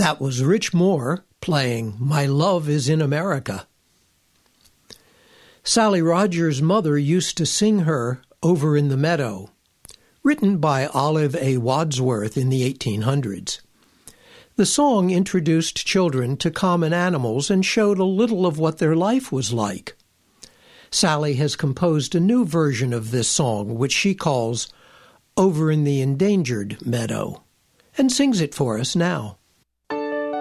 That was Rich Moore playing My Love is in America. Sally Rogers' mother used to sing her Over in the Meadow, written by Olive A. Wadsworth in the 1800s. The song introduced children to common animals and showed a little of what their life was like. Sally has composed a new version of this song, which she calls Over in the Endangered Meadow, and sings it for us now.